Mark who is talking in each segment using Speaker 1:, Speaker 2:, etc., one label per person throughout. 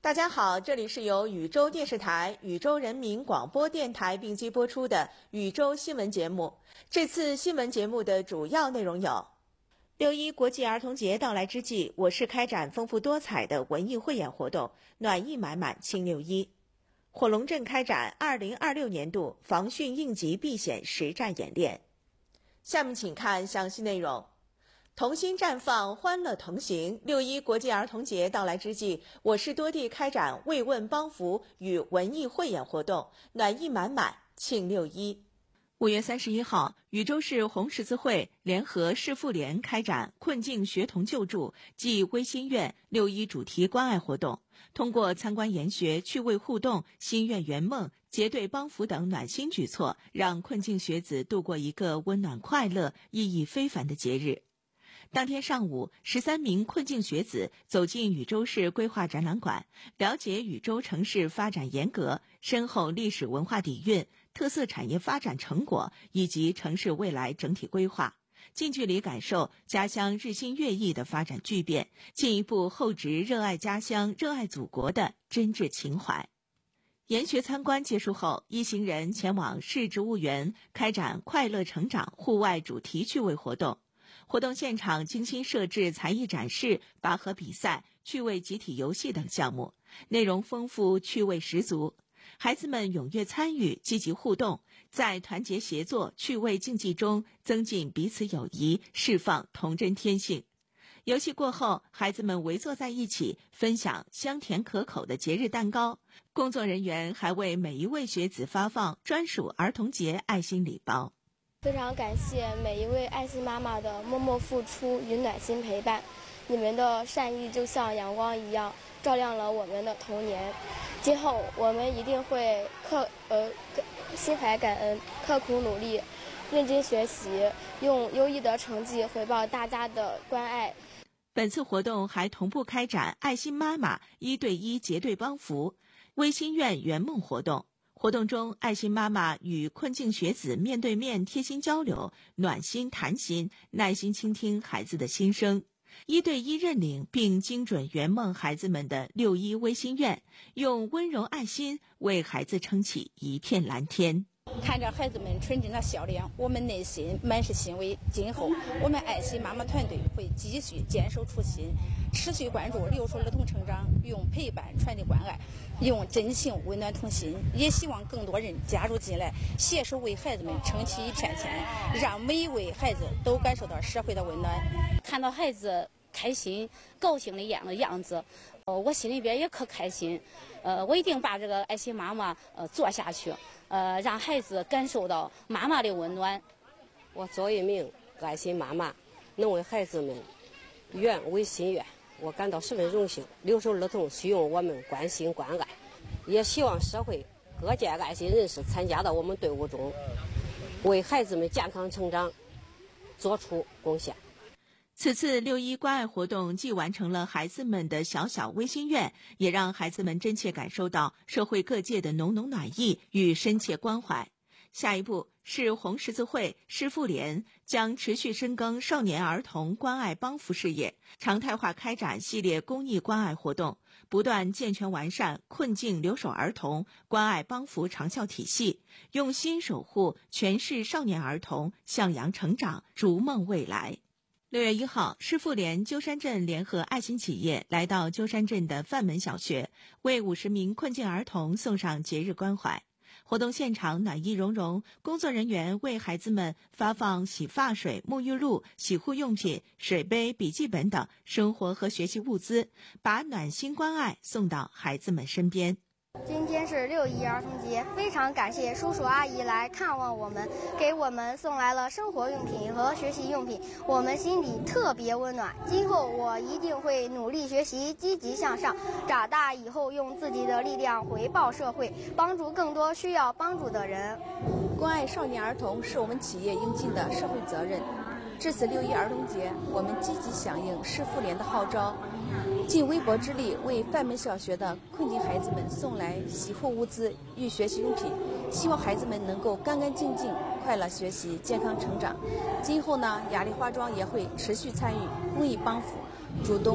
Speaker 1: 大家好，这里是由禹州电视台、禹州人民广播电台并机播出的禹州新闻节目。这次新闻节目的主要内容有：6·1国际儿童节到来之际，我市开展丰富多彩的文艺汇演活动，暖意满满庆6·1。火龙镇开展2026年度防汛应急避险实战演练。下面请看详细内容。童心绽放，欢乐同行。6·1国际儿童节到来之际，我市多地开展慰问帮扶与文艺汇演活动，暖意满满，庆6·1。5月31号，禹州市红十字会联合市妇联开展困境学童救助暨微心愿6·1主题关爱活动，通过参观研学、趣味互动、心愿圆梦、结对帮扶等暖心举措，让困境学子度过一个温暖快乐、意义非凡的节日。当天上午，13名困境学子走进禹州市规划展览馆，了解禹州城市发展沿革、深厚历史文化底蕴、特色产业发展成果以及城市未来整体规划，近距离感受家乡日新月异的发展巨变，进一步厚植热爱家乡、热爱祖国的真挚情怀。研学参观结束后，一行人前往市植物园开展快乐成长户外主题趣味活动。活动现场精心设置才艺展示、拔河比赛、趣味集体游戏等项目，内容丰富，趣味十足。孩子们踊跃参与，积极互动，在团结协作、趣味竞技中增进彼此友谊，释放童真天性。游戏过后，孩子们围坐在一起，分享香甜可口的节日蛋糕。工作人员还为每一位学子发放专属儿童节爱心礼包。
Speaker 2: 非常感谢每一位爱心妈妈的默默付出与暖心陪伴，你们的善意就像阳光一样，照亮了我们的童年。今后我们一定会心怀感恩，刻苦努力，认真学习，用优异的成绩回报大家的关爱。
Speaker 1: 本次活动还同步开展爱心妈妈1对1结对帮扶、微心愿圆梦活动。活动中，爱心妈妈与困境学子面对面贴心交流，暖心谈心，耐心倾听孩子的心声。1对1认领并精准圆梦孩子们的6·1微心愿，用温柔爱心为孩子撑起一片蓝天。
Speaker 3: 看着孩子们纯真的笑脸，我们内心满是欣慰。今后我们爱心妈妈团队会继续坚守初心，持续关注留守儿童成长，用陪伴传递关爱，用真情温暖童心。也希望更多人加入进来，携手为孩子们撑起一片天，让每一位孩子都感受到社会的温暖。
Speaker 4: 看到孩子开心高兴的样子，我心里边也可开心。我一定把这个爱心妈妈做下去，让孩子感受到妈妈的温暖。
Speaker 5: 我作为一名爱心妈妈，能为孩子们愿为心愿，我感到十分荣幸。留守儿童需用我们关心关爱，也希望社会各界爱心人士参加到我们队伍中，为孩子们健康成长做出贡献。
Speaker 1: 此次6·1关爱活动既完成了孩子们的小小微心愿，也让孩子们真切感受到社会各界的浓浓暖意与深切关怀。下一步，市红十字会、市妇联将持续深耕少年儿童关爱帮扶事业，常态化开展系列公益关爱活动，不断健全完善困境留守儿童关爱帮扶长效体系，用心守护全市少年儿童向阳成长，逐梦未来。6月1号，市妇联鸠山镇联合爱心企业来到鸠山镇的范门小学，为50名困境儿童送上节日关怀。活动现场暖意融融，工作人员为孩子们发放洗发水、沐浴露、洗护用品、水杯、笔记本等生活和学习物资，把暖心关爱送到孩子们身边。
Speaker 2: 今天是6·1儿童节，非常感谢叔叔阿姨来看望我们，给我们送来了生活用品和学习用品，我们心里特别温暖。今后我一定会努力学习，积极向上，长大以后用自己的力量回报社会，帮助更多需要帮助的人。
Speaker 6: 关爱少年儿童是我们企业应尽的社会责任。这次6·1儿童节，我们积极响应市妇联的号召，尽微薄之力为范门小学的困境孩子们送来洗护物资与学习用品，希望孩子们能够干干净净、快乐学习、健康成长。今后呢，雅丽化妆也会持续参与公益帮扶，主动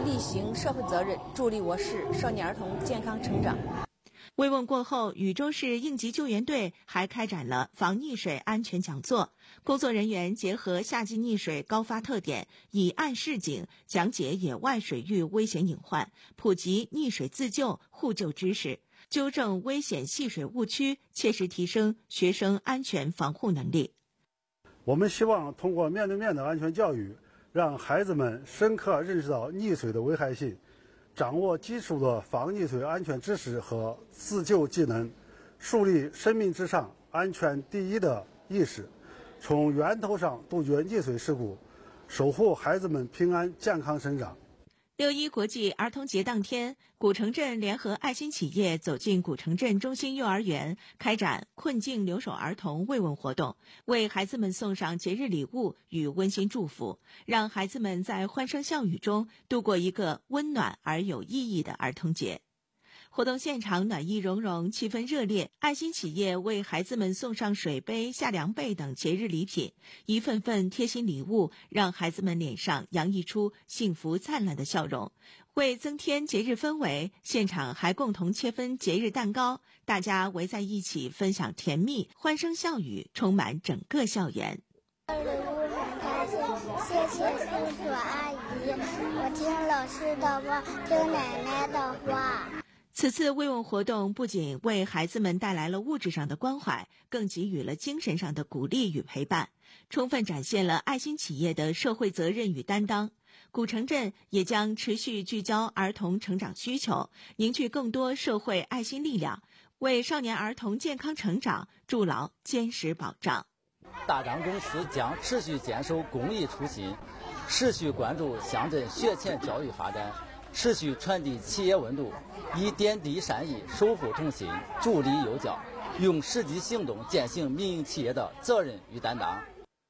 Speaker 6: 履行社会责任，助力我市少年儿童健康成长。
Speaker 1: 慰问过后，禹州市应急救援队还开展了防溺水安全讲座，工作人员结合夏季溺水高发特点，以案示警，讲解野外水域危险隐患，普及溺水自救互救知识，纠正危险戏水误区，切实提升学生安全防护能力。
Speaker 7: 我们希望通过面对面的安全教育，让孩子们深刻认识到溺水的危害性，掌握基础的防溺水安全知识和自救技能，树立生命至上、安全第一的意识，从源头上杜绝溺水事故，守护孩子们平安健康成长。
Speaker 1: 6·1国际儿童节当天，古城镇联合爱心企业走进古城镇中心幼儿园，开展困境留守儿童慰问活动，为孩子们送上节日礼物与温馨祝福，让孩子们在欢声笑语中度过一个温暖而有意义的儿童节。活动现场暖意融融，气氛热烈。爱心企业为孩子们送上水杯、夏凉被等节日礼品，一份份贴心礼物让孩子们脸上洋溢出幸福灿烂的笑容。为增添节日氛围，现场还共同切分节日蛋糕，大家围在一起分享甜蜜，欢声笑语充满整个校园。
Speaker 8: 礼物很开心，谢谢叔叔阿姨，我听老师的话，听奶奶的话。
Speaker 1: 此次慰问活动不仅为孩子们带来了物质上的关怀，更给予了精神上的鼓励与陪伴，充分展现了爱心企业的社会责任与担当。古城镇也将持续聚焦儿童成长需求，凝聚更多社会爱心力量，为少年儿童健康成长筑牢坚实保障。
Speaker 9: 大张公司将持续坚守公益初心，持续关注乡镇学前教育发展，持续传递企业温度，以点滴善意守护童心，助力幼教，用实际行动践行民营企业的责任与担当。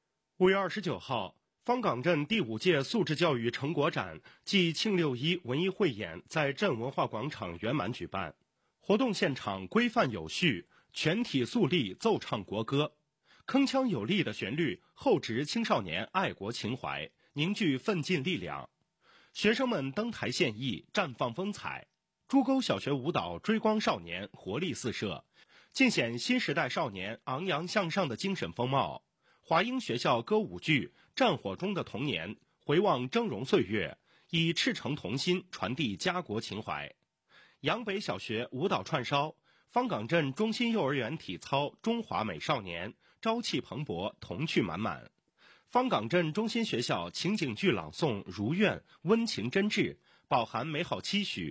Speaker 10: 5月29号，方岗镇第5届素质教育成果展暨庆6·1文艺汇演在镇文化广场圆满举办。活动现场规范有序，全体肃立奏唱国歌，铿锵有力的旋律厚植青少年爱国情怀，凝聚奋进力量。学生们登台献艺，绽放风采。朱沟小学舞蹈追光少年活力四射，尽显新时代少年昂扬向上的精神风貌。华英学校歌舞剧《战火中的童年》回望峥嵘岁月，以赤诚童心传递家国情怀。杨北小学舞蹈串烧，方岗镇中心幼儿园体操中华美少年朝气蓬勃，童趣满满。方岗镇中心学校情景剧朗诵如愿，温情真挚，饱含美好期许，